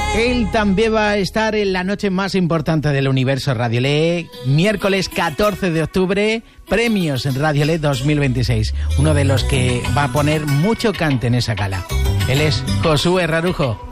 Él también va a estar en la noche más importante del universo Radiolé, miércoles 14 de octubre, premios en Radiolé 2026. Uno de los que va a poner mucho cante en esa gala. Él es Josué Rarujo.